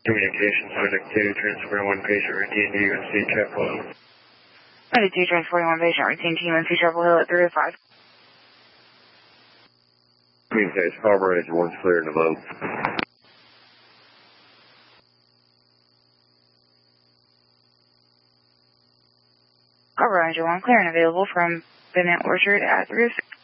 Communications, Medic 2, transfer 1 patient, routine to UNC Chapel Hill. Medic 2, transporting 1 patient, routine to UNC Chapel Hill at 305. Communications, Harbor Ranger 1's clear and above. Harbor Ranger 1, clear and available from Bennett Orchard at 306.